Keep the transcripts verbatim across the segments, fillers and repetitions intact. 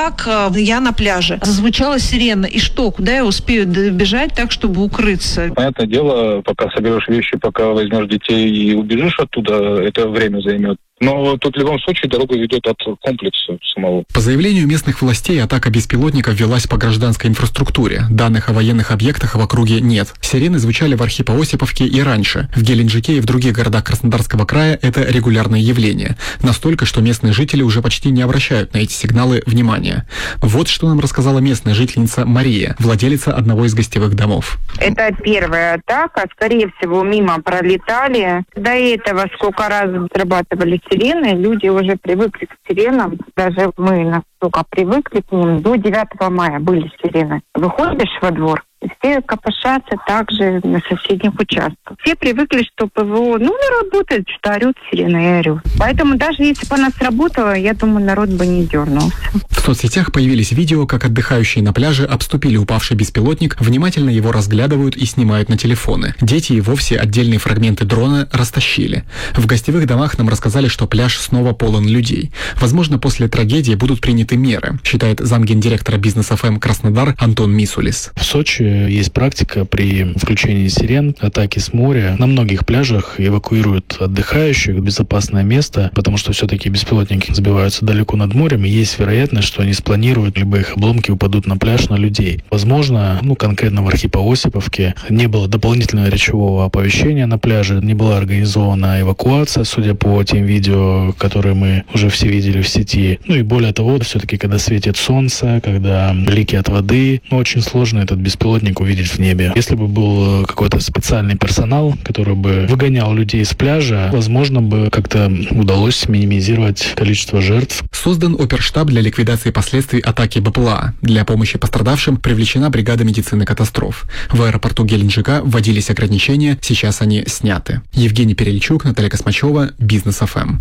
так, я на пляже. Зазвучала сирена. И что, куда я успею бежать так, чтобы укрыться? Понятное дело, пока соберешь вещи, пока возьмешь детей и убежишь оттуда, это время займет. Но тут в любом случае дорога ведет от комплекса самого. По заявлению местных властей, атака беспилотников велась по гражданской инфраструктуре. Данных о военных объектах в округе нет. Сирены звучали в Архипо-Осиповке и раньше. В Геленджике и в других городах Краснодарского края это регулярное явление. Настолько, что местные жители уже почти не обращают на эти сигналы внимания. Вот что нам рассказала местная жительница Мария, владелица одного из гостевых домов. Это первая атака. Скорее всего, мимо пролетали. До этого сколько раз срабатывали сирены, люди уже привыкли к сиренам, даже мы настолько привыкли к ним. До девятого мая были сирены. Выходишь во двор, все копошатся также на соседних участках. Все привыкли, что ПВО, ну, не работает, что орют сирены, я орю. Поэтому даже если бы она сработала, я думаю, народ бы не дернулся. В соцсетях появились видео, как отдыхающие на пляже обступили упавший беспилотник, внимательно его разглядывают и снимают на телефоны. Дети и вовсе отдельные фрагменты дрона растащили. В гостевых домах нам рассказали, что пляж снова полон людей. Возможно, после трагедии будут приняты меры, считает замгендиректора Бизнес эф эм Краснодар Антон Мисулис. В Сочи есть практика при включении сирен, атаки с моря. На многих пляжах эвакуируют отдыхающих в безопасное место, потому что все-таки беспилотники сбиваются далеко над морем, и есть вероятность, что они спланируют, либо их обломки упадут на пляж, на людей. Возможно, ну конкретно в Архипо-Осиповке не было дополнительного речевого оповещения на пляже, не была организована эвакуация, судя по тем видео, которые мы уже все видели в сети. Ну и более того, все-таки, когда светит солнце, когда блики от воды, ну, очень сложно этот беспилотник увидеть в небе. Если бы был какой-то специальный персонал, который бы выгонял людей с пляжа, возможно бы как-то удалось минимизировать количество жертв. Создан оперштаб для ликвидации последствий атаки БПЛА. Для помощи пострадавшим привлечена бригада медицины катастроф. В аэропорту Геленджика вводились ограничения, сейчас они сняты. Евгений Перельчук, Наталья Космачева, Бизнес эф эм.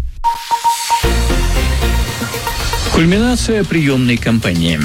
Кульминация приемной кампании.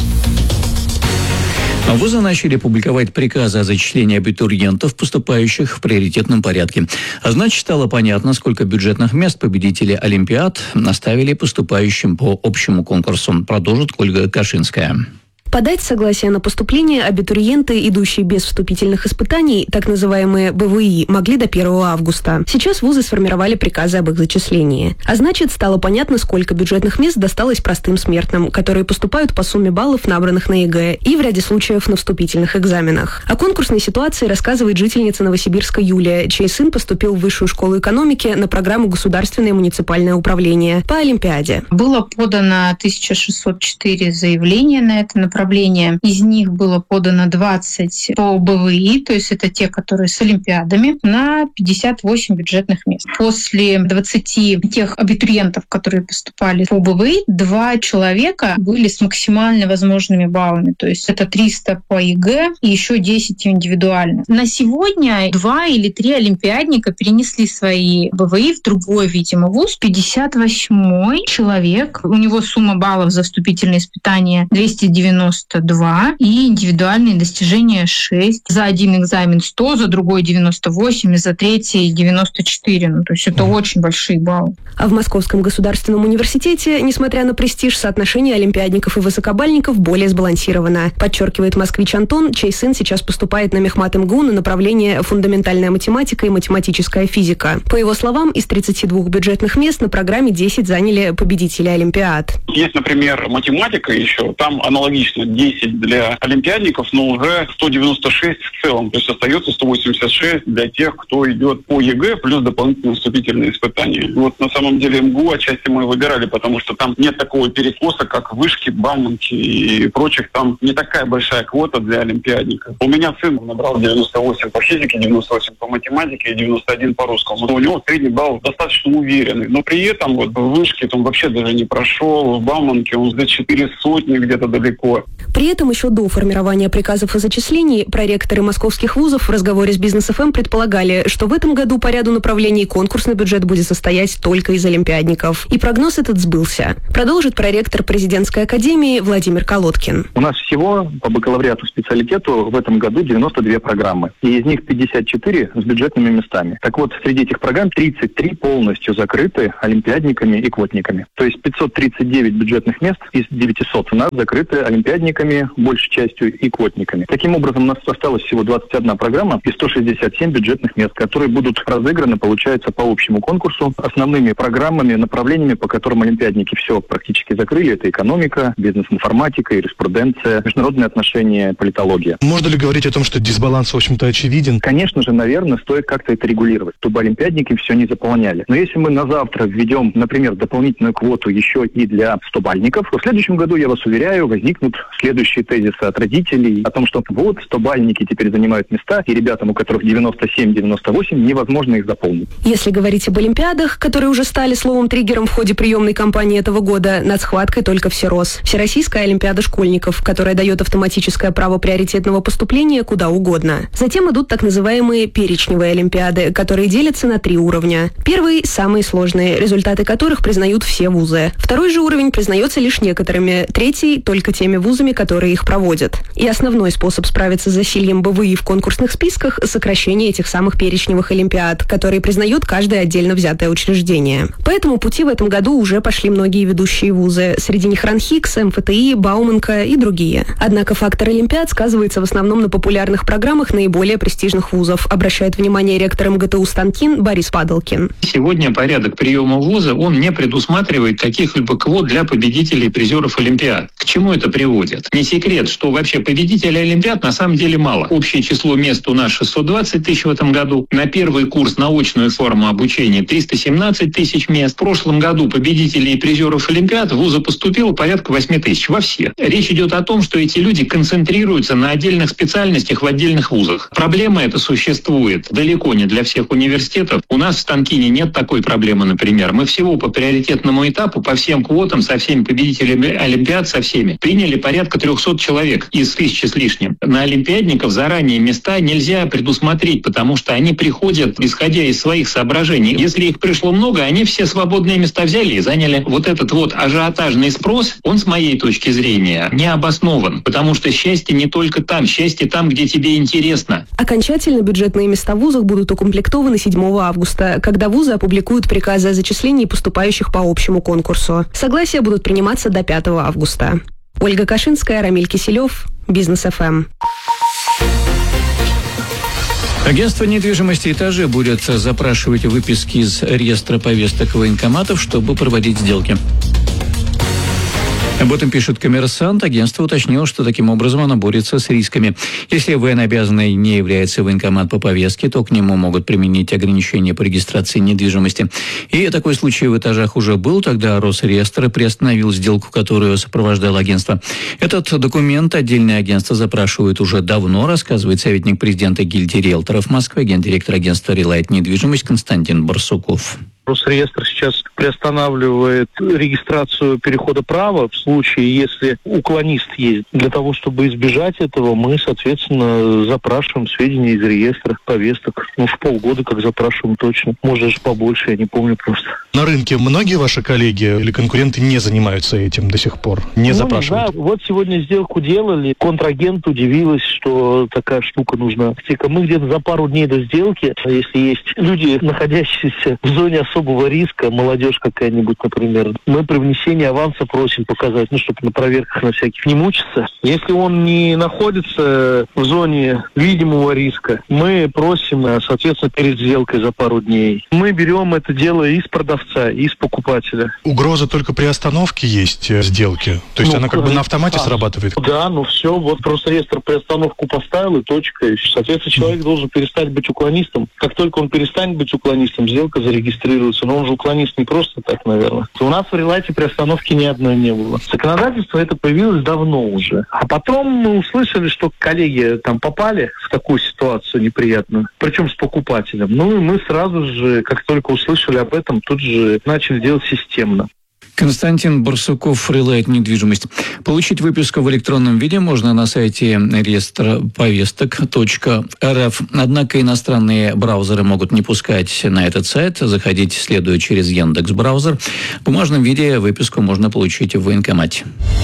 Вузы начали публиковать приказы о зачислении абитуриентов, поступающих в приоритетном порядке. А значит, стало понятно, сколько бюджетных мест победители Олимпиад оставили поступающим по общему конкурсу. Продолжит Ольга Кашинская. Подать согласие на поступление абитуриенты, идущие без вступительных испытаний, так называемые бэ вэ и, могли до первого августа. Сейчас вузы сформировали приказы об их зачислении. А значит, стало понятно, сколько бюджетных мест досталось простым смертным, которые поступают по сумме баллов, набранных на ЕГЭ, и в ряде случаев на вступительных экзаменах. О конкурсной ситуации рассказывает жительница Новосибирска Юлия, чей сын поступил в Высшую школу экономики на программу «Государственное муниципальное управление» по Олимпиаде. Было подано тысяча шестьсот четыре заявления на это направление. Из них было подано двадцать по бэ вэ и, то есть это те, которые с олимпиадами, на пятьдесят восемь бюджетных мест. После двадцати тех абитуриентов, которые поступали по бэ вэ и, два человека были с максимально возможными баллами, то есть это триста по ЕГЭ и еще десять индивидуально. На сегодня два или три олимпиадника перенесли свои бэ вэ и в другой, видимо, вуз. пятьдесят восьмой человек, у него сумма баллов за вступительные испытания двести девяносто два и индивидуальные достижения шесть. За один экзамен сто, за другой девяносто восемь, и за третий девяносто четыре. Ну, то есть это mm. очень большие баллы. А в Московском государственном университете, несмотря на престиж, соотношение олимпиадников и высокобальников более сбалансировано, подчеркивает москвич Антон, чей сын сейчас поступает на Мехмат эм гэ у на направление фундаментальная математика и математическая физика. По его словам, из тридцати двух бюджетных мест на программе десять заняли победители олимпиад. Есть, например, математика еще, там аналогично десять для олимпиадников, но уже сто девяносто шесть в целом. То есть остается сто восемьдесят шесть для тех, кто идет по ЕГЭ, плюс дополнительные вступительные испытания. Вот на самом деле эм гэ у отчасти мы выбирали, потому что там нет такого перекоса, как вышки, Бауманки и прочих. Там не такая большая квота для олимпиадников. У меня сын набрал девяносто восемь по физике, девяносто восемь по математике и девяносто один по русскому. У него средний балл достаточно уверенный. Но при этом вот в вышке он вообще даже не прошел, в Бауманке он за четыре сотни где-то далеко. При этом еще до формирования приказов о зачислении проректоры московских вузов в разговоре с Бизнес эф эм предполагали, что в этом году по ряду направлений конкурсный бюджет будет состоять только из олимпиадников. И прогноз этот сбылся. Продолжит проректор президентской академии Владимир Колодкин. У нас всего по бакалавриату специалитету в этом году девяносто две программы. И из них пятьдесят четыре с бюджетными местами. Так вот, среди этих программ тридцать три полностью закрыты олимпиадниками и квотниками. То есть пятьсот тридцать девять бюджетных мест из девятисот у нас закрыты олимпиадниками, большей частью, и квотниками. Таким образом, у нас осталось всего двадцать одна программа и сто шестьдесят семь бюджетных мест, которые будут разыграны, получается, по общему конкурсу. Основными программами, направлениями, по которым олимпиадники все практически закрыли, это экономика, бизнес-информатика, юриспруденция, международные отношения, политология. Можно ли говорить о том, что дисбаланс, в общем-то, очевиден? Конечно же, наверное, стоит как-то это регулировать, чтобы олимпиадники все не заполняли. Но если мы на завтра введем, например, дополнительную квоту еще и для стобальников, то в следующем году, я вас уверяю, возникнут следующие тезисы от родителей о том, что вот стобальники теперь занимают места, и ребятам, у которых девяносто семь - девяносто восемь, невозможно их заполнить. Если говорить об олимпиадах, которые уже стали словом-триггером в ходе приемной кампании этого года, над схваткой только всерос. Всероссийская олимпиада школьников, которая дает автоматическое право приоритетного поступления куда угодно. Затем идут так называемые перечневые олимпиады, которые делятся на три уровня. Первый – самые сложные, результаты которых признают все вузы. Второй же уровень признается лишь некоторыми, третий – только теми вузами, которые их проводят. И основной способ справиться с засильем бэ вэ и в конкурсных списках – сокращение этих самых перечневых олимпиад, которые признают каждое отдельно взятое учреждение. По этому пути в этом году уже пошли многие ведущие вузы. Среди них РАНХИКС, эм эф тэ и, Бауманка и другие. Однако фактор олимпиад сказывается в основном на популярных программах наиболее престижных вузов, обращает внимание ректор эм гэ тэ у Станкин Борис Падалкин. Сегодня порядок приема в вузы, он не предусматривает каких-либо квот для победителей и призеров олимпиад. К чему это приводит? Не секрет, что вообще победителей олимпиад на самом деле мало. Общее число мест у нас шестьсот двадцать тысяч в этом году. На первый курс на очную форму обучения триста семнадцать тысяч мест. В прошлом году победителей и призеров олимпиад в вузы поступило порядка восемь тысяч во все. Речь идет о том, что эти люди концентрируются на отдельных специальностях в отдельных вузах. Проблема эта существует далеко не для всех университетов. У нас в Станкине нет такой проблемы, например. Мы всего по приоритетному этапу, по всем квотам, со всеми победителями олимпиад, со всеми, приняли порядка трехсот человек из тысячи с лишним. На олимпиадников заранее места нельзя предусмотреть, потому что они приходят, исходя из своих соображений. Если их пришло много, они все свободные места взяли и заняли. Вот этот вот ажиотажный спрос, он, с моей точки зрения, не обоснован, потому что счастье не только там, счастье там, где тебе интересно. Окончательно бюджетные места в вузах будут укомплектованы седьмого августа, когда вузы опубликуют приказы о зачислении поступающих по общему конкурсу. Согласия будут приниматься до пятого августа. Ольга Кашинская, Рамиль Киселев, Бизнес эф эм. Агентство недвижимости «Этажи» будет запрашивать выписки из реестра повесток военкоматов, чтобы проводить сделки. Об этом пишет «Коммерсант». Агентство уточнило, что таким образом оно борется с рисками. Если военнообязанный не является военкомат по повестке, то к нему могут применить ограничения по регистрации недвижимости. И такой случай в «Этажах» уже был. Тогда Росреестр приостановил сделку, которую сопровождало агентство. Этот документ отдельное агентство запрашивает уже давно, рассказывает советник президента гильдии риэлторов Москвы, гендиректор агентства «Релайт Недвижимость» Константин Барсуков. Росреестр сейчас приостанавливает регистрацию перехода права в случае, если уклонист есть. Для того, чтобы избежать этого, мы, соответственно, запрашиваем сведения из реестра повесток. Ну, в полгода как запрашиваем точно. Может, даже побольше, я не помню просто. На рынке многие ваши коллеги или конкуренты не занимаются этим до сих пор? Не ну, запрашивают? Да, вот сегодня сделку делали. Контрагент удивилась, что такая штука нужна. Мы где-то за пару дней до сделки, если есть люди, находящиеся в зоне особого риска, молодежь какая-нибудь, например, мы при внесении аванса просим показать, ну, чтобы на проверках на всяких не мучиться. Если он не находится в зоне видимого риска, мы просим, соответственно, перед сделкой за пару дней. Мы берем это дело из продавца, из покупателя. Угроза только при остановке есть сделки? То есть ну, она как бы на автомате а, срабатывает? Да, ну все, вот просто реестр приостановку поставил и точка. И, соответственно, человек mm. должен перестать быть уклонистом. Как только он перестанет быть уклонистом, сделка зарегистрируется. Но он же уклонист не просто так, наверное. У нас в Релайте приостановки ни одной не было. Законодательство это появилось давно уже. А потом мы услышали, что коллеги там попали в такую ситуацию неприятную, причем с покупателем. Ну и мы сразу же, как только услышали об этом, тут же начали делать системно. Константин Барсуков, Фрилайт недвижимость. Получить выписку в электронном виде можно на сайте реестра повесток точка эр эф. Однако иностранные браузеры могут не пускать на этот сайт. Заходить следуя через Яндекс.Браузер. В бумажном виде выписку можно получить в военкомате.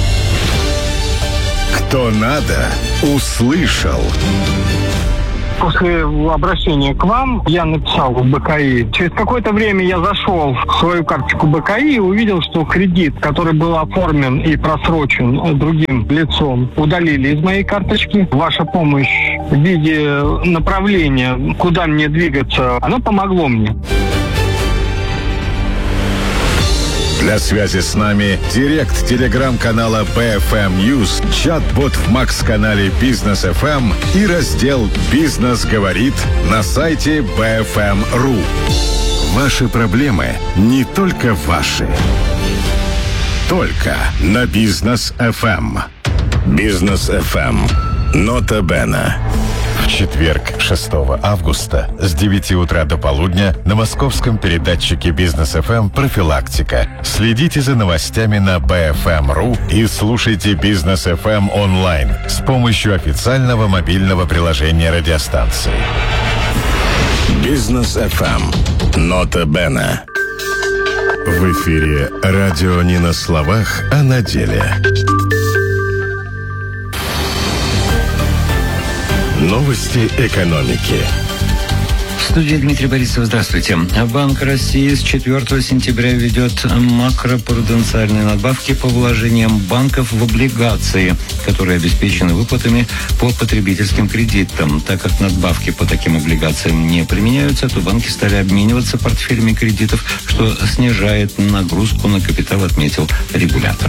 Кто надо, услышал. После обращения к вам я написал в бэ ка и. Через какое-то время я зашел в свою карточку бэ ка и и увидел, что кредит, который был оформлен и просрочен другим лицом, удалили из моей карточки. Ваша помощь в виде направления, куда мне двигаться, она помогло мне. Для связи с нами директ телеграм-канала бэ эф эм News, чат-бот в Макс-канале Бизнес эф эм и раздел «Бизнес говорит» на сайте бэ эф эм точка ру. Ваши проблемы не только ваши. Только на Бизнес эф эм. Бизнес эф эм. Нота Бена. В четверг, шестого августа, с девяти утра до полудня на московском передатчике Бизнес эф эм «Профилактика». Следите за новостями на бэ эф эм точка ру и слушайте Бизнес эф эм онлайн с помощью официального мобильного приложения радиостанции. Бизнес эф эм. Нота Бена. В эфире радио не на словах, а на деле. Новости экономики. В студии Дмитрий Борисов. Здравствуйте. Банк России с четвёртого сентября ведет макропруденциальные надбавки по вложениям банков в облигации, которые обеспечены выплатами по потребительским кредитам. Так как надбавки по таким облигациям не применяются, то банки стали обмениваться портфелями кредитов, что снижает нагрузку на капитал, отметил регулятор.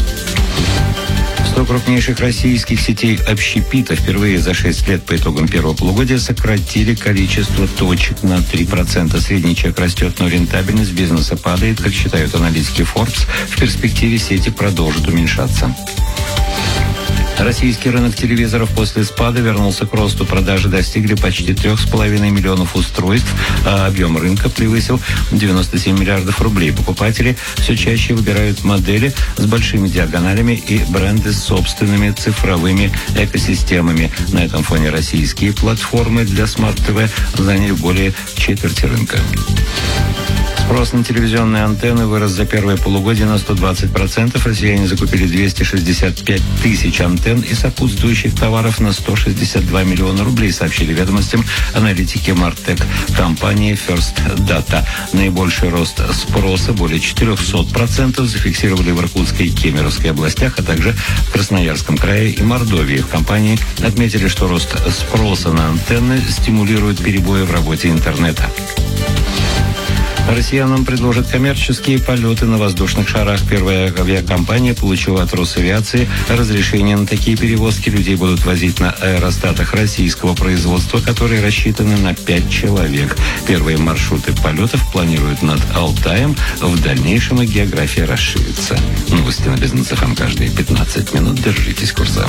сто крупнейших российских сетей общепита впервые за шесть лет по итогам первого полугодия сократили количество точек на три процента. Средний чек растет, но рентабельность бизнеса падает. Как считают аналитики Forbes, в перспективе сети продолжат уменьшаться. Российский рынок телевизоров после спада вернулся к росту. Продажи достигли почти трех с половиной миллионов устройств, а объем рынка превысил девяносто семь миллиардов рублей. Покупатели все чаще выбирают модели с большими диагоналями и бренды с собственными цифровыми экосистемами. На этом фоне российские платформы для смарт-ТВ заняли более четверти рынка. Спрос на телевизионные антенны вырос за первое полугодие на сто двадцать процентов. Россияне закупили двести шестьдесят пять тысяч антенн и сопутствующих товаров на сто шестьдесят два миллиона рублей, сообщили ведомостям аналитики Мартек компании First Data. Наибольший рост спроса, более четыреста процентов, зафиксировали в Иркутской и Кемеровской областях, а также в Красноярском крае и Мордовии. В компании отметили, что рост спроса на антенны стимулирует перебои в работе интернета. Россиянам предложат коммерческие полеты на воздушных шарах. Первая авиакомпания получила от Росавиации разрешение на такие перевозки. Людей будут возить на аэростатах российского производства, которые рассчитаны на пять человек. Первые маршруты полетов планируют над Алтаем. В дальнейшем и география расширится. Новости на Бизнес эф эм каждые пятнадцать минут. Держитесь курса.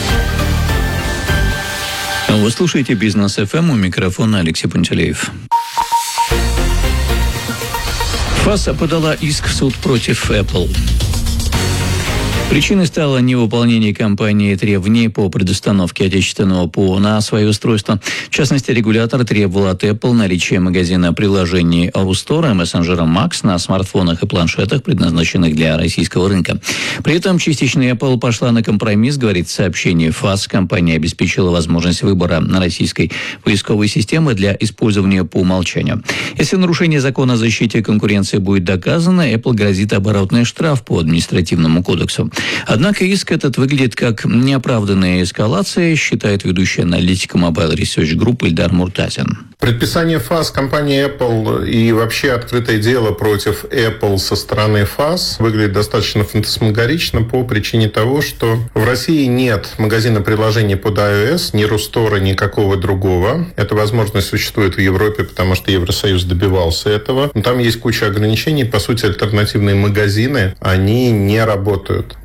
Вы слушаете Бизнес эф эм, у микрофона Алексей Пантелеев. ФАС подала иск в суд против Apple. Причиной стало невыполнение компании требований по предустановке отечественного ПО на свое устройство. В частности, регулятор требовал от Apple наличия магазина приложений App Store и мессенджера Max на смартфонах и планшетах, предназначенных для российского рынка. При этом частично Apple пошла на компромисс, говорит в сообщении ФАС. Компания обеспечила возможность выбора на российской поисковой системы для использования по умолчанию. Если нарушение закона о защите конкуренции будет доказано, Apple грозит оборотный штраф по административному кодексу. Однако иск этот выглядит как неоправданная эскалация, считает ведущий аналитик Mobile Research Group Ильдар Муртазин. Предписание ФАС компании Apple и вообще открытое дело против Apple со стороны ФАС выглядит достаточно фантасмагорично по причине того, что в России нет магазина приложений под iOS, ни Рустора, никакого другого. Эта возможность существует в Европе, потому что Евросоюз добивался этого. Но там есть куча ограничений. По сути, альтернативные магазины, они не работают.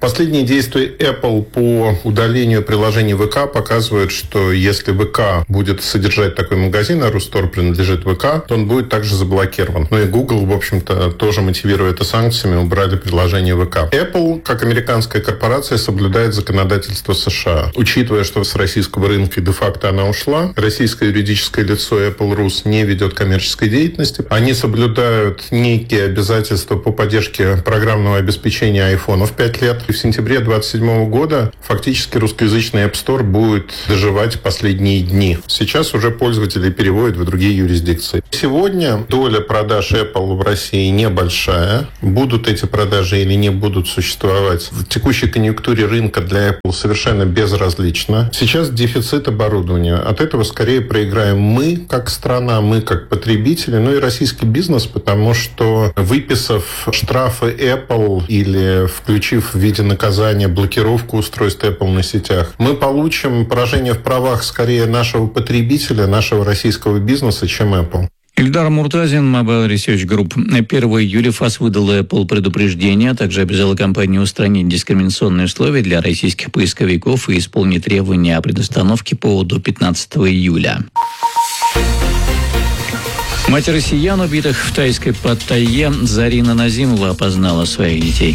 Последние действия Apple по удалению приложений ВК показывают, что если ВК будет содержать такой магазин, а Рустор принадлежит ВК, то он будет также заблокирован. Ну и Google, в общем-то, тоже мотивируя это санкциями, убрали приложение ВК. Apple, как американская корпорация, соблюдает законодательство США. Учитывая, что с российского рынка де-факто она ушла, российское юридическое лицо Apple Rus не ведет коммерческой деятельности. Они соблюдают некие обязательства по поддержке программного обеспечения айфонов пять лет. И в сентябре две тысячи двадцать седьмого года фактически русскоязычный App Store будет доживать последние дни. Сейчас уже пользователи переводят в другие юрисдикции. Сегодня доля продаж Apple в России небольшая. Будут эти продажи или не будут существовать в текущей конъюнктуре рынка для Apple совершенно безразлично. Сейчас дефицит оборудования. От этого скорее проиграем мы, как страна, мы, как потребители, ну и российский бизнес, потому что, выписав штрафы Apple или включив в виде наказания блокировку устройств Apple на сетях, мы получим поражение в правах скорее нашего потребителя, нашего российского бизнеса, чем Apple. Ильдар Муртазин, Mobile Research Group. первого июля ФАС выдала Apple предупреждение, а также обязала компанию устранить дискриминационные условия для российских поисковиков и исполнить требования о предустановке ПО до пятнадцатого июля. Мать россиян, убитых в тайской Паттайе, Зарина Назимова опознала своих детей.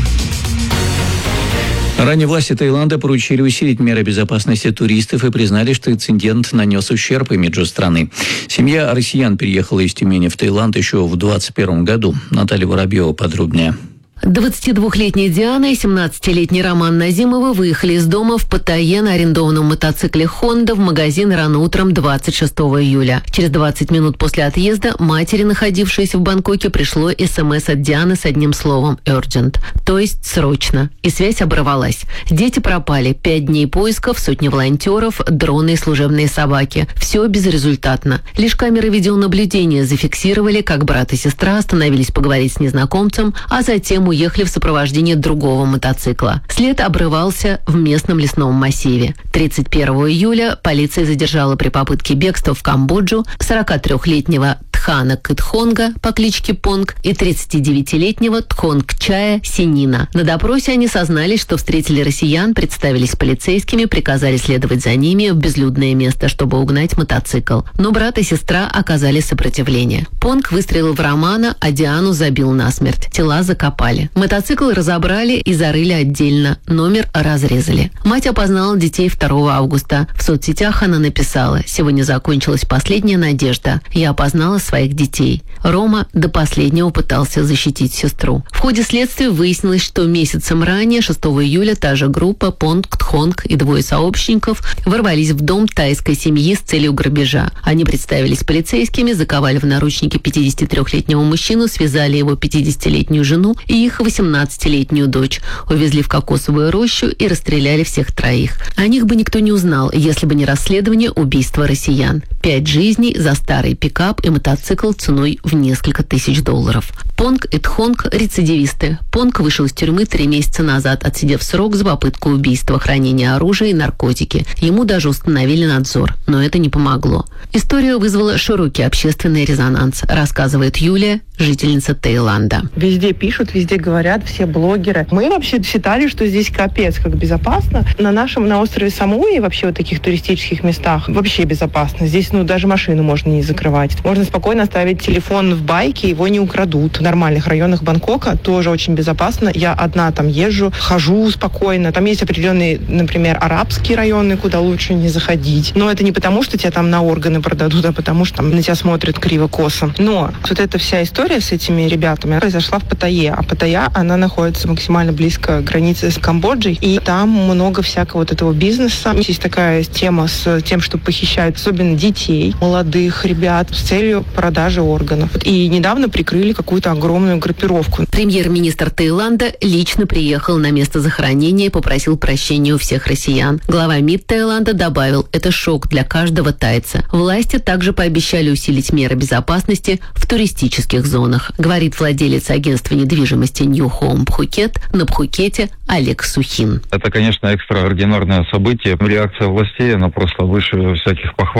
Ранее власти Таиланда поручили усилить меры безопасности туристов и признали, что инцидент нанес ущерб имиджу страны. Семья россиян переехала из Тюмени в Таиланд еще в двадцать первом году. Наталья Воробьева подробнее. двадцатидвухлетняя Диана и семнадцатилетний Роман Назимова выехали из дома в Паттайе на арендованном мотоцикле «Хонда» в магазин рано утром двадцать шестого июля. Через двадцать минут после отъезда матери, находившейся в Бангкоке, пришло СМС от Дианы с одним словом «urgent», то есть «срочно», и связь оборвалась. Дети пропали. Пять дней поисков, сотни волонтеров, дроны и служебные собаки. Все безрезультатно. Лишь камеры видеонаблюдения зафиксировали, как брат и сестра остановились поговорить с незнакомцем, а затем уехали в сопровождении другого мотоцикла. След обрывался в местном лесном массиве. тридцать первого июля полиция задержала при попытке бегства в Камбоджу сорокатрёхлетнего Тхана Кытхонга по кличке Понг и тридцатидевятилетнего Тхонгчая Синина. На допросе они сознались, что встретили россиян, представились полицейскими, приказали следовать за ними в безлюдное место, чтобы угнать мотоцикл. Но брат и сестра оказали сопротивление. Понг выстрелил в Романа, а Диану забил насмерть. Тела закопали. Мотоцикл разобрали и зарыли отдельно. Номер разрезали. Мать опознала детей второго августа. В соцсетях она написала: «Сегодня закончилась последняя надежда. Я опознала своих детей». Рома до последнего пытался защитить сестру. В ходе следствия выяснилось, что месяцем ранее, шестого июля, та же группа Понг, Тхонг и двое сообщников ворвались в дом тайской семьи с целью грабежа. Они представились полицейскими, заковали в наручники пятидесятитрёхлетнего мужчину, связали его пятидесятилетнюю жену и их восемнадцатилетнюю дочь, увезли в кокосовую рощу и расстреляли всех троих. О них бы никто не узнал, если бы не расследование убийства россиян. Пять жизней за старый пикап и мотоцикл ценой в несколько тысяч долларов. Понг и Тхонг – рецидивисты. Понг вышел из тюрьмы три месяца назад, отсидев срок за попытку убийства, хранение оружия и наркотики. Ему даже установили надзор, но это не помогло. История вызвала широкий общественный резонанс, рассказывает Юлия, жительница Таиланда. Везде пишут, везде говорят, все блогеры. Мы вообще считали, что здесь капец как безопасно. На нашем, на острове Самуи, вообще вот таких туристических местах, вообще безопасно. Здесь, ну, даже машину можно не закрывать. Можно спокойно оставить телефон в байке, его не украдут. В нормальных районах Бангкока тоже очень безопасно. Я одна там езжу, хожу спокойно. Там есть определенные, например, арабские районы, куда лучше не заходить. Но это не потому, что тебя там на органы продадут, а потому что там на тебя смотрят криво-косо. Но вот эта вся история с этими ребятами произошла в Паттайе. А Паттайя, она находится максимально близко к границе с Камбоджей. И там много всякого вот этого бизнеса. Есть такая тема с тем, что похищают особенно детей, молодых ребят с целью продажи органов. И недавно прикрыли какую-то огромную группировку. Премьер-министр Таиланда лично приехал на место захоронения и попросил прощения у всех россиян. Глава МИД Таиланда добавил: это шок для каждого тайца. Власти также пообещали усилить меры безопасности в туристических зонах, говорит владелец агентства недвижимости New Home Пхукет на Пхукете Олег Сухин. Это, конечно, экстраординарное событие. Реакция властей, она просто выше всяких похвал. То есть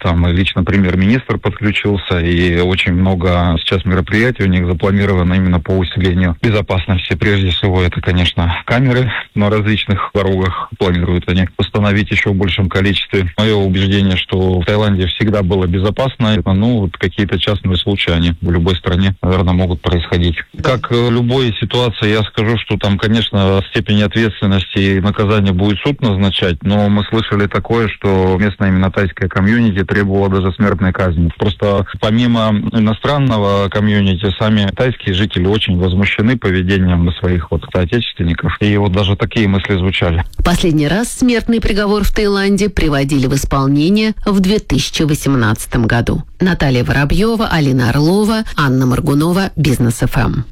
там и лично премьер-министр подключился, и очень много сейчас мероприятий у них запланировано именно по усилению безопасности. Прежде всего, это, конечно, камеры на различных дорогах. Планируют они установить еще в большем количестве. Мое убеждение, что в Таиланде всегда было безопасно. Ну, вот какие-то частные случаи, они в любой стране, наверное, могут происходить. Как в любой ситуации, я скажу, что там, конечно, степень ответственности и наказания будет суд назначать, но мы слышали такое, что местная именно тайская комьюнити требовала даже смертной казни. Просто помимо иностранного комьюнити, сами тайские жители очень возмущены поведением своих вот соотечественников. И вот даже такие мысли звучали. Последний раз смертный приговор в Таиланде приводили в исполнение в две тысячи восемнадцатом году. Наталья Воробьева, Алина Орлова, Анна Моргунова, Бизнес эф эм.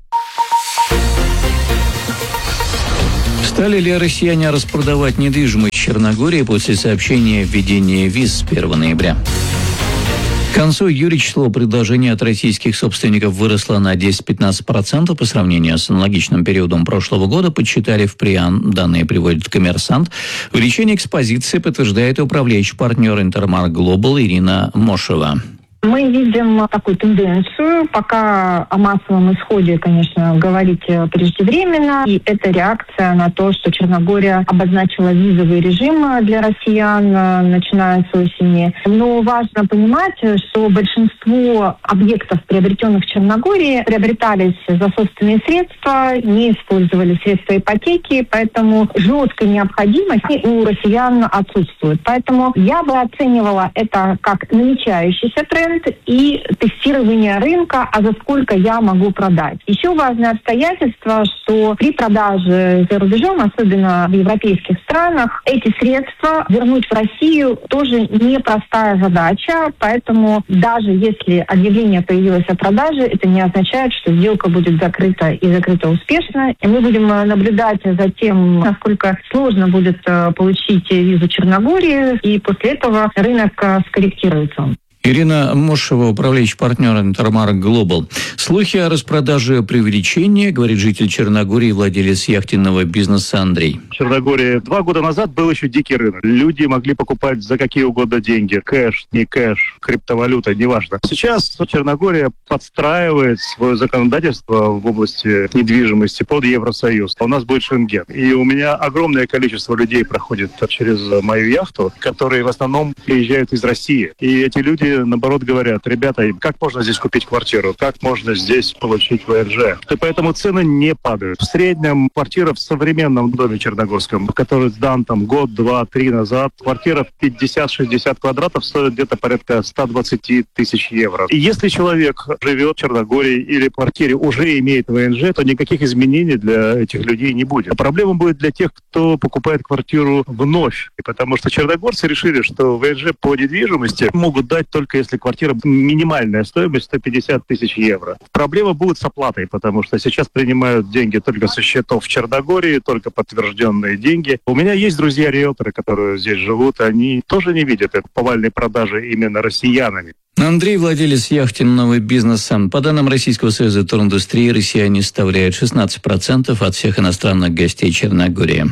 Стали ли россияне распродавать недвижимость в Черногории после сообщения о введении виз с первого ноября? К концу июля число предложений от российских собственников выросло на десять-пятнадцать процентов по сравнению с аналогичным периодом прошлого года, подсчитали в ПРИАН. Данные приводит «Коммерсант». Увеличение экспозиции подтверждает и управляющий партнер «Интермарк Глобал» Ирина Мошева. Мы видим такую тенденцию. Пока о массовом исходе, конечно, говорить преждевременно. И это реакция на то, что Черногория обозначила визовый режим для россиян, начиная с осени. Но важно понимать, что большинство объектов, приобретенных в Черногории, приобретались за собственные средства, не использовали средства ипотеки, поэтому жесткой необходимости у россиян отсутствует. Поэтому я бы оценивала это как намечающийся тренд и тестирование рынка, а за сколько я могу продать. Еще важное обстоятельство, что при продаже за рубежом, особенно в европейских странах, эти средства вернуть в Россию тоже непростая задача, поэтому даже если объявление появилось о продаже, это не означает, что сделка будет закрыта и закрыта успешно. И мы будем наблюдать за тем, насколько сложно будет получить визу Черногории, и после этого рынок скорректируется. Ирина Мошева, управляющий партнер «Интермарк Глобал». Слухи о распродаже преувеличения, говорит житель Черногории и владелец яхтенного бизнеса Андрей. В Черногории два года назад был еще дикий рынок. Люди могли покупать за какие угодно деньги. Кэш, не кэш, криптовалюта, неважно. Сейчас Черногория подстраивает свое законодательство в области недвижимости под Евросоюз. У нас будет Шенген. И у меня огромное количество людей проходит через мою яхту, которые в основном приезжают из России. И эти люди наоборот говорят: ребята, как можно здесь купить квартиру, как можно здесь получить вэ эн жэ. И поэтому цены не падают. В среднем квартира в современном доме черногорском, который сдан там год, два, три назад, квартира в пятьдесят-шестьдесят квадратов стоит где-то порядка сто двадцать тысяч евро. И если человек живет в Черногории или в квартире уже имеет вэ эн жэ, то никаких изменений для этих людей не будет. Проблема будет для тех, кто покупает квартиру вновь. Потому что черногорцы решили, что вэ эн жэ по недвижимости могут дать только если квартира минимальная стоимость сто пятьдесят тысяч евро. Проблема будет с оплатой, потому что сейчас принимают деньги только со счетов в Черногории, только подтвержденные деньги. У меня есть друзья-риэлторы, которые здесь живут, они тоже не видят этой повальной продажи именно россиянами. Андрей, владелец яхтенного бизнеса. По данным Российского союза туриндустрии, россияне составляют шестнадцать процентов от всех иностранных гостей Черногории.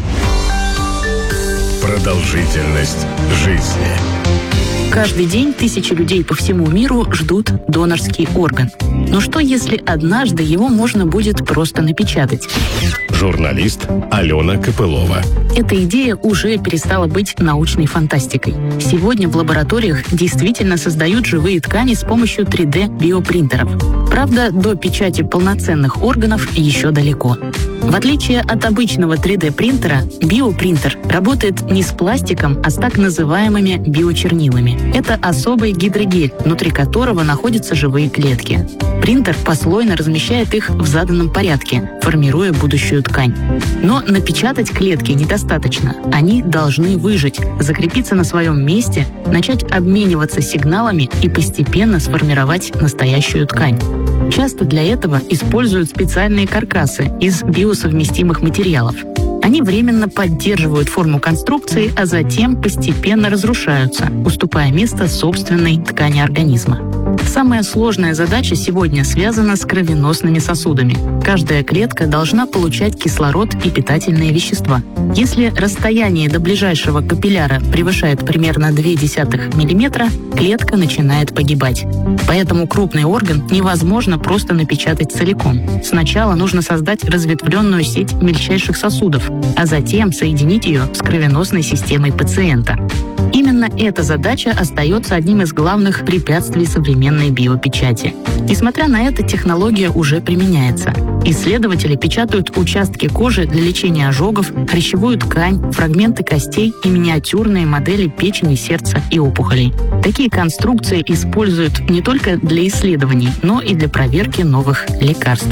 Продолжительность жизни. Каждый день тысячи людей по всему миру ждут донорский орган. Но что, если однажды его можно будет просто напечатать? Журналист Алена Копылова. Эта идея уже перестала быть научной фантастикой. Сегодня в лабораториях действительно создают живые ткани с помощью три дэ-биопринтеров. Правда, до печати полноценных органов еще далеко. В отличие от обычного три дэ-принтера, биопринтер работает не с пластиком, а с так называемыми биочернилами. Это особый гидрогель, внутри которого находятся живые клетки. Принтер послойно размещает их в заданном порядке, формируя будущую ткань. Но напечатать клетки недостаточно. Они должны выжить, закрепиться на своем месте, начать обмениваться сигналами и постепенно сформировать настоящую ткань. Часто для этого используют специальные каркасы из биосовместимых материалов. Они временно поддерживают форму конструкции, а затем постепенно разрушаются, уступая место собственной ткани организма. Самая сложная задача сегодня связана с кровеносными сосудами. Каждая клетка должна получать кислород и питательные вещества. Если расстояние до ближайшего капилляра превышает примерно ноль целых две десятых миллиметра, клетка начинает погибать. Поэтому крупный орган невозможно просто напечатать целиком. Сначала нужно создать разветвленную сеть мельчайших сосудов, а затем соединить ее с кровеносной системой пациента. Именно эта задача остается одним из главных препятствий современной биопечати. Несмотря на это, технология уже применяется. Исследователи печатают участки кожи для лечения ожогов, хрящевую ткань, фрагменты костей и миниатюрные модели печени, сердца и опухолей. Такие конструкции используют не только для исследований, но и для проверки новых лекарств.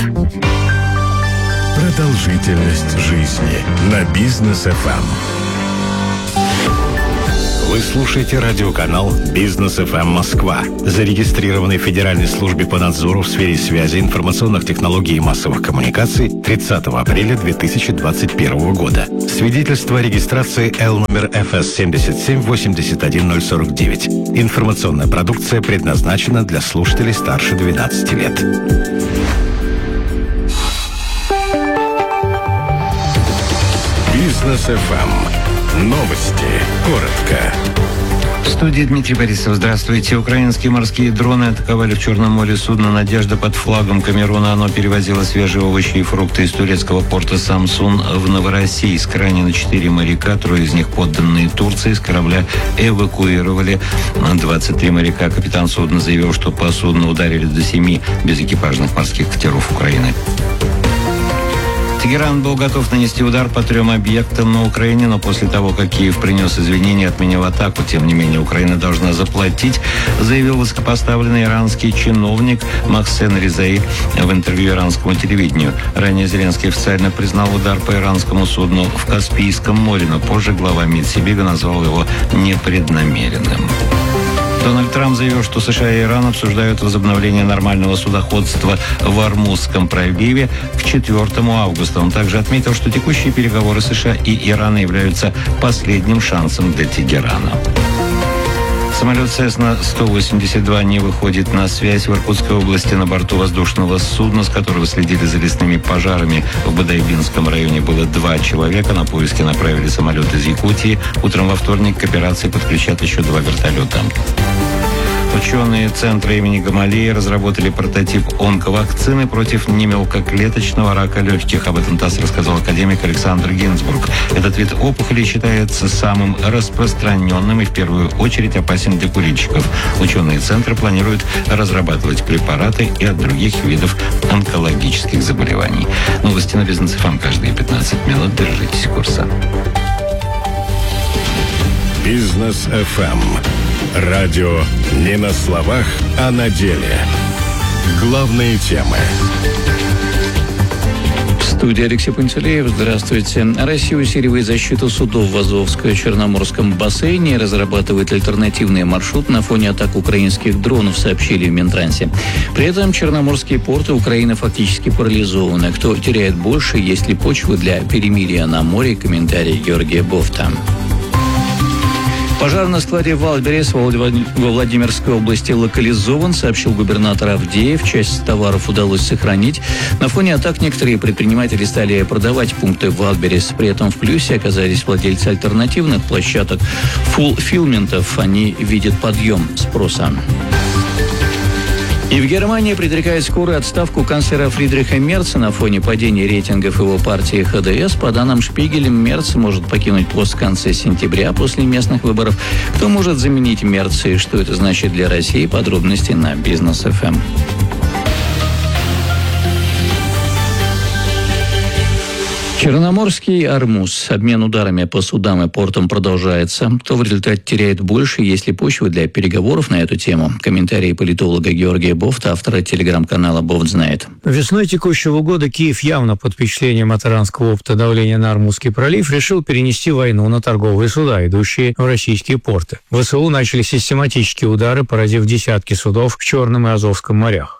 Продолжительность жизни на Бизнес эф эм. Вы слушаете радиоканал Бизнес эф эм Москва, зарегистрированный в Федеральной службе по надзору в сфере связи, информационных технологий и массовых коммуникаций тридцатого апреля две тысячи двадцать первого года. Свидетельство о регистрации Л номер эф эс семь семь восемь один ноль сорок девять. Информационная продукция предназначена для слушателей старше двенадцати лет. Бизнес эф эм. Новости. Коротко. В студии Дмитрий Борисов. Здравствуйте. Украинские морские дроны атаковали в Черном море судно «Надежда» под флагом Камеруна. Оно перевозило свежие овощи и фрукты из турецкого порта Самсун в Новороссийск. Ранено четыре моряка, трое из них подданные Турции. С корабля эвакуировали двадцать три моряка. Капитан судна заявил, что по судну ударили до семи безэкипажных морских катеров Украины. Тегеран был готов нанести удар по трем объектам на Украине, но после того, как Киев принес извинения, отменил атаку. Тем не менее, Украина должна заплатить, заявил высокопоставленный иранский чиновник Махсен Резаи в интервью иранскому телевидению. Ранее Зеленский официально признал удар по иранскому судну в Каспийском море, но позже глава МИД Сибига назвал его непреднамеренным. Дональд Трамп заявил, что США и Иран обсуждают возобновление нормального судоходства в Ормузском проливе к четвёртому августа. Он также отметил, что текущие переговоры США и Ирана являются последним шансом для Тегерана. Самолет Cessna сто восемьдесят два не выходит на связь в Иркутской области. На борту воздушного судна, с которого следили за лесными пожарами в Бадайбинском районе, было два человека. На поиски направили самолет из Якутии. Утром во вторник к операции подключат еще два вертолета. Ученые Центра имени Гамалеи разработали прототип онковакцины против немелкоклеточного рака легких. Об этом ТАСС рассказал академик Александр Гинзбург. Этот вид опухоли считается самым распространенным и в первую очередь опасен для курильщиков. Ученые Центра планируют разрабатывать препараты и от других видов онкологических заболеваний. Новости на Бизнес эф эм каждые пятнадцать минут. Держитесь курса. Бизнес эф эм. Радио не на словах, а на деле. Главные темы. В студии Алексей Пантелеев. Здравствуйте. Россия усиливает защиту судов в Азовско-Черноморском бассейне и разрабатывает альтернативный маршрут на фоне атак украинских дронов, сообщили в Минтрансе. При этом черноморские порты Украины фактически парализованы. Кто теряет больше, есть ли почвы для перемирия на море? Комментарий Георгия Бофта. Пожар на складе «Валберес» во Владимирской области локализован, сообщил губернатор Авдеев. Часть товаров удалось сохранить. На фоне атак некоторые предприниматели стали продавать пункты «Валберес». При этом в плюсе оказались владельцы альтернативных площадок фулфилментов. Они видят подъем спроса. И в Германии предрекает скорую отставку канцлера Фридриха Мерца на фоне падения рейтингов его партии ха дэ эс. По данным Шпигеля, Мерц может покинуть пост в конце сентября после местных выборов. Кто может заменить Мерца и что это значит для России? Подробности на Бизнес эф эм. Черноморский Ормуз. Обмен ударами по судам и портам продолжается. Кто в результате теряет больше, есть ли почва для переговоров на эту тему? Комментарии политолога Георгия Бофта, автора телеграм-канала «Бофт знает». Весной текущего года Киев явно под впечатлением от иранского опыта давления на Ормузский пролив решил перенести войну на торговые суда, идущие в российские порты. ВСУ начали систематические удары, поразив десятки судов в Черном и Азовском морях.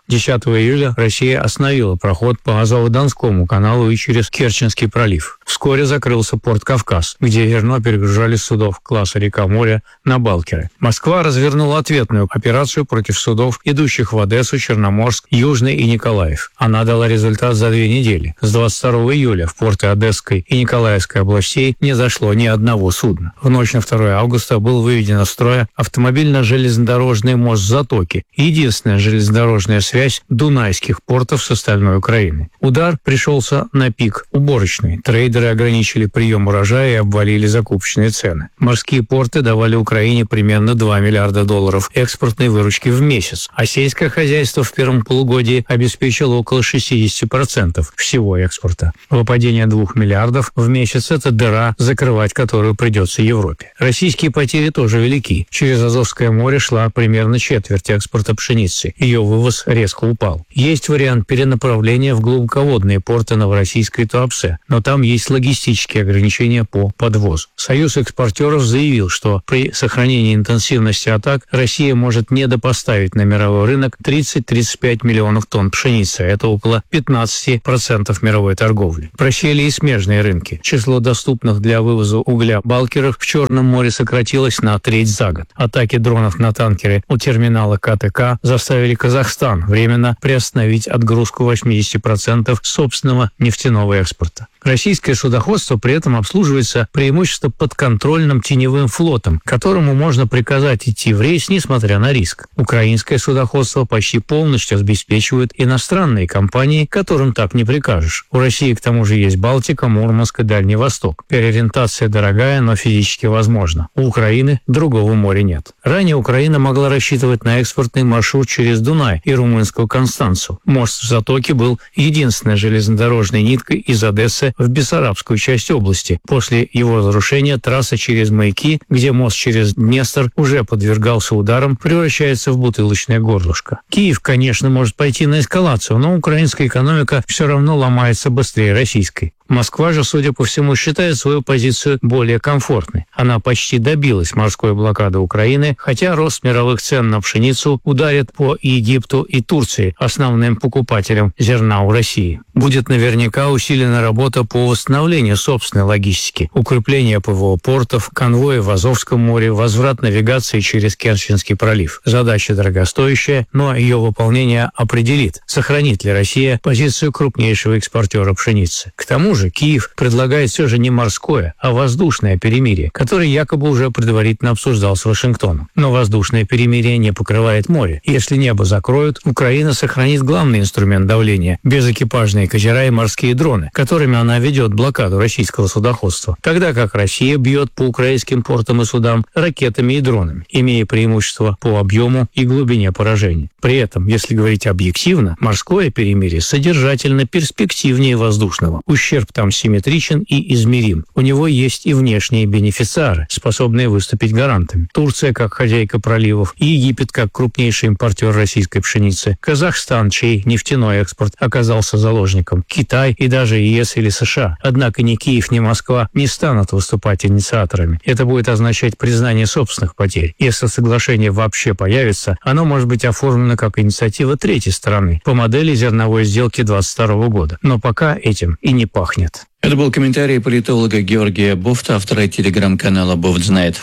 десятого июля Россия остановила проход по Азово-Донскому каналу и через Керченский пролив. Вскоре закрылся порт Кавказ, где зерно перегружали с судов класса река-море на балкеры. Москва развернула ответную операцию против судов, идущих в Одессу, Черноморск, Южный и Николаев. Она дала результат за две недели. С двадцать второго июля в порты Одесской и Николаевской областей не зашло ни одного судна. В ночь на второе августа был выведен из строя автомобильно-железнодорожный мост в Затоке, единственная железнодорожная связь дунайских портов с остальной Украиной. Удар пришелся на пик уборочный. Трейдеры ограничили прием урожая и обвалили закупочные цены. Морские порты давали Украине примерно два миллиарда долларов экспортной выручки в месяц, а сельское хозяйство в первом полугодии обеспечило около шестьдесят процентов всего экспорта. Выпадение двух миллиардов в месяц – это дыра, закрывать которую придется Европе. Российские потери тоже велики. Через Азовское море шла примерно четверть экспорта пшеницы. Ее вывоз резко упал. Есть вариант перенаправления в глубоководные порты Новороссийска и Туапсе, но там есть логистические ограничения по подвозу. Союз экспортеров заявил, что при сохранении интенсивности атак Россия может недопоставить на мировой рынок тридцать-тридцать пять миллионов тонн пшеницы. Это около пятнадцать процентов мировой торговли. Просели и смежные рынки. Число доступных для вывоза угля балкеров в Черном море сократилось на треть за год. Атаки дронов на танкеры у терминала ка тэ ка заставили Казахстан временно приостановить отгрузку восемьдесят процентов собственного нефтяного экспорта. Российское судоходство при этом обслуживается преимущественно подконтрольным теневым флотом, которому можно приказать идти в рейс, несмотря на риск. Украинское судоходство почти полностью обеспечивают иностранные компании, которым так не прикажешь. У России, к тому же, есть Балтика, Мурманск и Дальний Восток. Переориентация дорогая, но физически возможна. У Украины другого моря нет. Ранее Украина могла рассчитывать на экспортный маршрут через Дунай и румынскую Констанцу. Мост в Затоке был единственной железнодорожной ниткой из Одессы в Бессарабскую часть области. После его разрушения трасса через маяки, где мост через Днестр уже подвергался ударам, превращается в бутылочное горлышко. Киев, конечно, может пойти на эскалацию, но украинская экономика все равно ломается быстрее российской. Москва же, судя по всему, считает свою позицию более комфортной. Она почти добилась морской блокады Украины, хотя рост мировых цен на пшеницу ударит по Египту и Турции, основным покупателям зерна у России. Будет наверняка усилена работа по восстановлению собственной логистики, укрепление ПВО портов, конвои в Азовском море, возврат навигации через Керченский пролив. Задача дорогостоящая, но ее выполнение определит, сохранит ли Россия позицию крупнейшего экспортера пшеницы. К тому же Киев предлагает все же не морское, а воздушное перемирие, которое якобы уже предварительно обсуждалось с Вашингтоном. Но воздушное перемирие не покрывает море. Если небо закроют, Украина сохранит главный инструмент давления – безэкипажные катера и морские дроны, которыми она ведет блокаду российского судоходства, тогда как Россия бьет по украинским портам и судам ракетами и дронами, имея преимущество по объему и глубине поражений. При этом, если говорить объективно, морское перемирие содержательно перспективнее воздушного. Ущерб там симметричен и измерим. У него есть и внешние бенефициары, способные выступить гарантами. Турция как хозяйка проливов, и Египет как крупнейший импортер российской пшеницы, Казахстан, чей нефтяной экспорт оказался заложником, Китай и даже ЕС или США. Однако ни Киев, ни Москва не станут выступать инициаторами. Это будет означать признание собственных потерь. Если соглашение вообще появится, оно может быть оформлено как инициатива третьей стороны по модели зерновой сделки двадцать второго года. Но пока этим и не пахнет. Это был комментарий политолога Георгия Бофта, автора телеграм-канала «Бофт знает».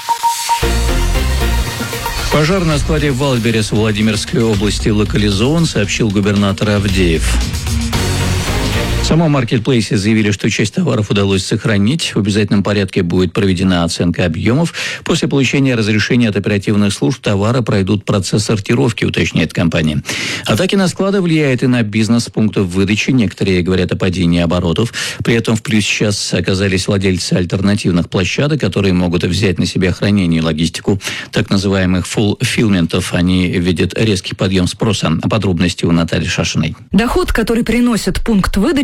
Пожар на складе в Валберес в Владимирской области локализован, сообщил губернатор Авдеев. В самом маркетплейсе заявили, что часть товаров удалось сохранить. В обязательном порядке будет проведена оценка объемов. После получения разрешения от оперативных служб товары пройдут процесс сортировки, уточняет компания. Атаки на склады влияют и на бизнес пунктов выдачи. Некоторые говорят о падении оборотов. При этом в плюс сейчас оказались владельцы альтернативных площадок, которые могут взять на себя хранение и логистику так называемых фулфилментов. Они видят резкий подъем спроса. Подробности у Натальи Шашиной. Доход, который приносит пункт выдачи,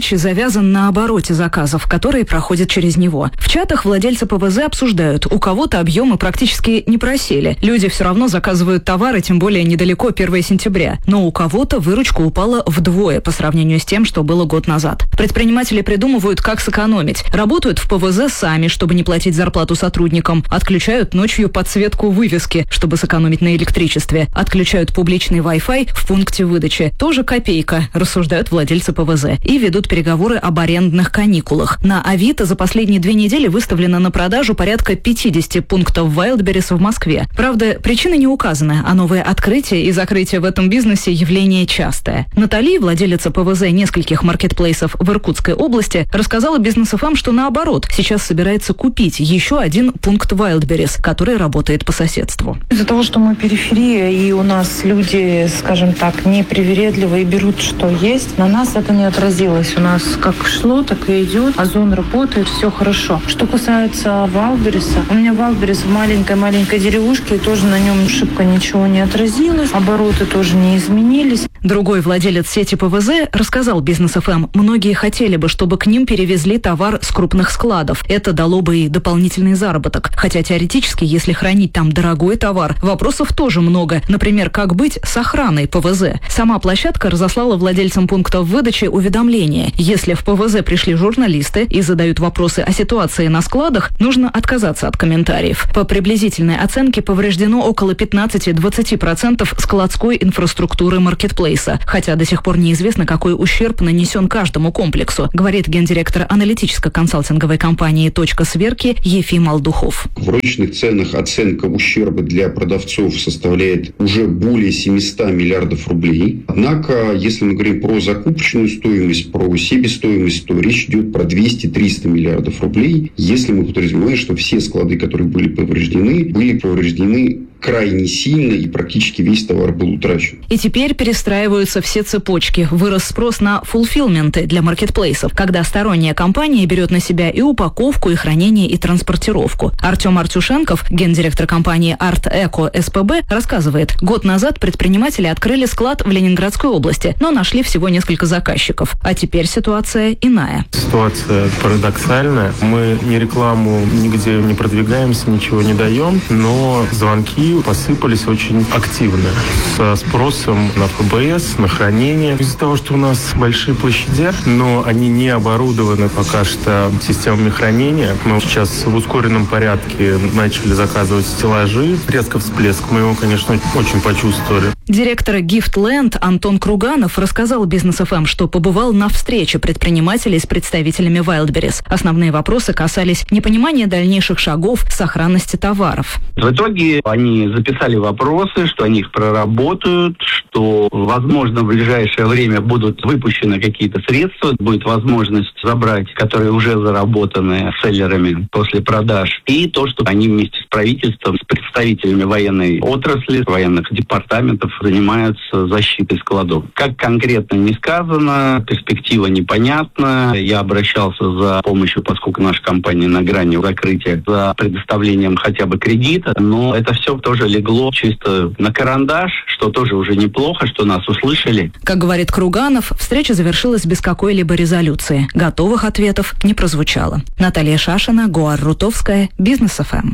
выдачи завязан на обороте заказов, которые проходят через него. В чатах владельцы ПВЗ обсуждают, у кого-то объемы практически не просели. Люди все равно заказывают товары, тем более недалеко первого сентября. Но у кого-то выручка упала вдвое по сравнению с тем, что было год назад. Предприниматели придумывают, как сэкономить. Работают в ПВЗ сами, чтобы не платить зарплату сотрудникам. Отключают ночью подсветку вывески, чтобы сэкономить на электричестве. Отключают публичный Wi-Fi в пункте выдачи. Тоже копейка, рассуждают владельцы ПВЗ. И ведут переговоры об арендных каникулах. На Авито за последние две недели выставлено на продажу порядка пятьдесят пунктов Wildberries в Москве. Правда, причины не указаны, а новые открытия и закрытия в этом бизнесе явление частое. Натали, владелица ПВЗ нескольких маркетплейсов в Иркутской области, рассказала Бизнес эф эм, что наоборот, сейчас собирается купить еще один пункт Wildberries, который работает по соседству. Из-за того, что мы периферия, и у нас люди, скажем так, непривередливые, берут, что есть, на нас это не отразилось. У нас как шло, так и идет. Озон работает, все хорошо. Что касается Wildberries, у меня Wildberries в маленькой-маленькой деревушке, и тоже на нем шибко ничего не отразилось. Обороты тоже не изменились. Другой владелец сети ПВЗ рассказал Бизнес эф эм, многие хотели бы, чтобы к ним перевезли товар с крупных складов. Это дало бы и дополнительный заработок. Хотя теоретически, если хранить там дорогой товар, вопросов тоже много. Например, как быть с охраной ПВЗ? Сама площадка разослала владельцам пунктов выдачи уведомление. Если в ПВЗ пришли журналисты и задают вопросы о ситуации на складах, нужно отказаться от комментариев. По приблизительной оценке повреждено около пятнадцать-двадцать процентов складской инфраструктуры маркетплейса, хотя до сих пор неизвестно, какой ущерб нанесен каждому комплексу, говорит гендиректор аналитическо-консалтинговой компании «Точка сверки» Ефим Алдухов. В розничных ценах оценка ущерба для продавцов составляет уже более семьсот миллиардов рублей. Однако, если мы говорим про закупочную стоимость, про себестоимость, то речь идет про двести-триста миллиардов рублей, если мы подразумеваем, что все склады, которые были повреждены, были повреждены крайне сильно, и практически весь товар был утрачен. И теперь перестраиваются все цепочки. Вырос спрос на фулфилменты для маркетплейсов, когда сторонняя компания берет на себя и упаковку, и хранение, и транспортировку. Артем Артюшенков, гендиректор компании Арт Эко СПБ, рассказывает, год назад предприниматели открыли склад в Ленинградской области, но нашли всего несколько заказчиков. А теперь ситуация иная. Ситуация парадоксальная. Мы ни рекламу нигде не продвигаемся, ничего не даем, но звонки посыпались очень активно со спросом на ФБС, на хранение. Из-за того, что у нас большие площади, но они не оборудованы пока что системами хранения, мы сейчас в ускоренном порядке начали заказывать стеллажи. Резко всплеск, мы его, конечно, очень почувствовали. Директор Giftland Антон Круганов рассказал Бизнес эф эм, что побывал на встрече предпринимателей с представителями Wildberries. Основные вопросы касались непонимания дальнейших шагов сохранности товаров. В итоге они записали вопросы, что они их проработают, что, возможно, в ближайшее время будут выпущены какие-то средства, будет возможность забрать, которые уже заработаны селлерами после продаж, и то, что они вместе с правительством, с представителями военной отрасли, военных департаментов занимаются защитой складов. Как конкретно не сказано, перспектива непонятна. Я обращался за помощью, поскольку наша компания на грани закрытия, за предоставлением хотя бы кредита, но это все тоже легло чисто на карандаш, что тоже уже неплохо, что нас услышали. Как говорит Круганов, встреча завершилась без какой-либо резолюции. Готовых ответов не прозвучало. Наталья Шашина, Гоар Рутовская, Бизнес эф эм.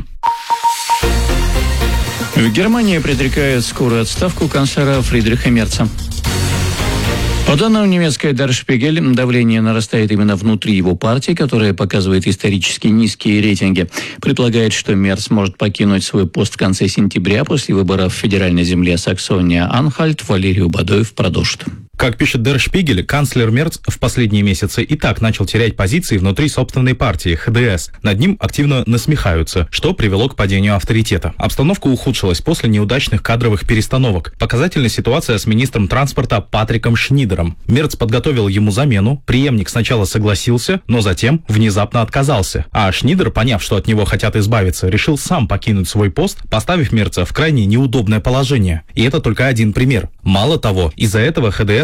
В Германии предрекают скорую отставку канцлера Фридриха Мерца. По данным немецкой Der Spiegel, давление нарастает именно внутри его партии, которая показывает исторически низкие рейтинги. Предполагает, что Мерц может покинуть свой пост в конце сентября после выборов в федеральной земле Саксония-Анхальт. Валерий Бадоев продолжит. Как пишет Der Spiegel, канцлер Мерц в последние месяцы и так начал терять позиции внутри собственной партии ха дэ эс. Над ним активно насмехаются, что привело к падению авторитета. Обстановка ухудшилась после неудачных кадровых перестановок. Показательна ситуация с министром транспорта Патриком Шнидером. Мерц подготовил ему замену, преемник сначала согласился, но затем внезапно отказался. А Шнидер, поняв, что от него хотят избавиться, решил сам покинуть свой пост, поставив Мерца в крайне неудобное положение. И это только один пример. Мало того, из-за этого ха дэ эс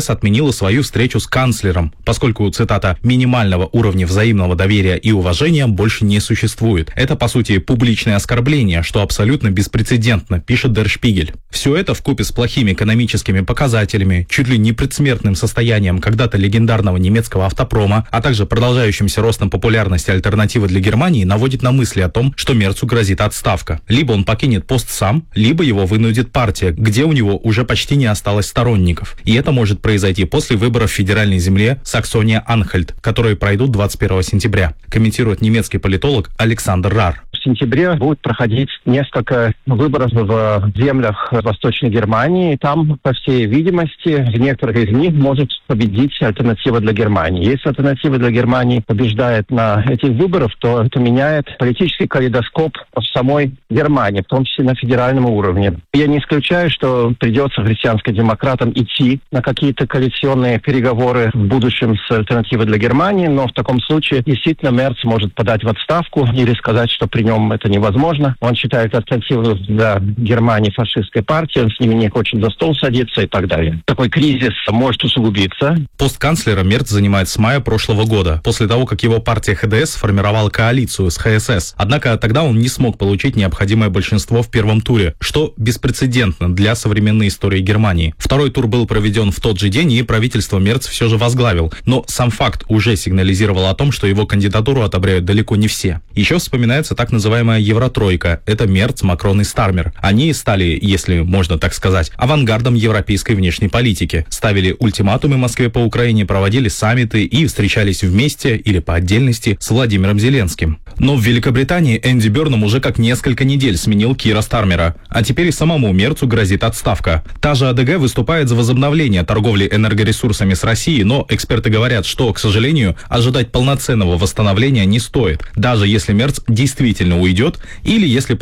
ХДС отменила свою встречу с канцлером, поскольку, цитата, «минимального уровня взаимного доверия и уважения больше не существует». Это, по сути, публичное оскорбление, что абсолютно беспрецедентно, пишет Der Spiegel. Все это вкупе с плохими экономическими показателями, чуть ли не предсмертным состоянием когда-то легендарного немецкого автопрома, а также продолжающимся ростом популярности альтернативы для Германии наводит на мысли о том, что Мерцу грозит отставка. Либо он покинет пост сам, либо его вынудит партия, где у него уже почти не осталось сторонников. И это может произойти после выборов в федеральной земле Саксония-Анхальт, которые пройдут двадцать первого сентября, комментирует немецкий политолог Александр Рар. В сентябре будет проходить несколько выборов в землях Восточной Германии. Там, по всей видимости, в некоторых из них может победить альтернатива для Германии. Если альтернатива для Германии побеждает на этих выборах, то это меняет политический калейдоскоп в самой Германии, в том числе на федеральном уровне. Я не исключаю, что придется христианско-демократам идти на какие-то коалиционные переговоры в будущем с альтернативой для Германии, но в таком случае действительно Мерц может подать в отставку или сказать, что при нем это невозможно. Он считает альтернативу для Германии фашистской партии, он с ними не хочет за стол садиться и так далее. Такой кризис может усугубиться. Пост канцлера Мерц занимает с мая прошлого года, после того, как его партия ХДС сформировала коалицию с ХСС. Однако тогда он не смог получить необходимое большинство в первом туре, что беспрецедентно для современной истории Германии. Второй тур был проведен в тот же день, и правительство Мерц все же возглавил. Но сам факт уже сигнализировал о том, что его кандидатуру одобряют далеко не все. Еще вспоминается так называемая Евротройка. Это Мерц, Макрон и Стармер. Они стали, если можно так сказать, авангардом европейской внешней политики. Ставили ультиматумы Москве по Украине, проводили саммиты и встречались вместе или по отдельности с Владимиром Зеленским. Но в Великобритании Энди Бёрнам уже как несколько недель сменил Кира Стармера. А теперь и самому Мерцу грозит отставка. Та же АДГ выступает за возобновление торговли энергоресурсами с Россией, но эксперты говорят, что, к сожалению, ожидать полноценного восстановления не стоит, даже если Мерц действительно уйдет или если